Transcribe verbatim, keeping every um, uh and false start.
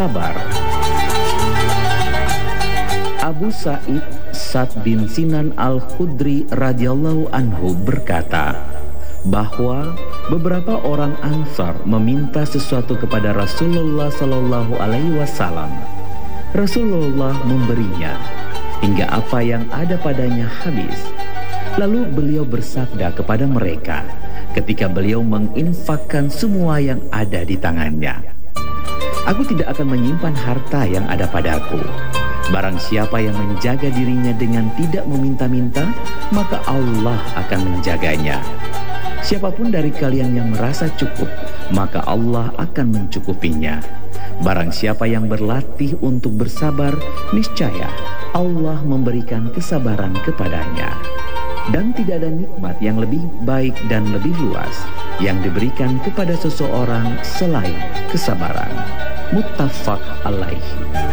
Sabar. Abu Sa'id Sa'd bin Sinan Al-Khudri radhiyallahu anhu berkata bahwa beberapa orang Ansar meminta sesuatu kepada Rasulullah sallallahu alaihi wasallam. Rasulullah memberinya hingga apa yang ada padanya habis. Lalu beliau bersabda kepada mereka ketika beliau menginfakkan semua yang ada di tangannya, "Aku tidak akan menyimpan harta yang ada padaku. Barang siapa yang menjaga dirinya dengan tidak meminta-minta, maka Allah akan menjaganya. Siapapun dari kalian yang merasa cukup, maka Allah akan mencukupinya. Barang siapa yang berlatih untuk bersabar, niscaya Allah memberikan kesabaran kepadanya. Dan tidak ada nikmat yang lebih baik dan lebih luas yang diberikan kepada seseorang selain kesabaran." Muttafaq alaihi.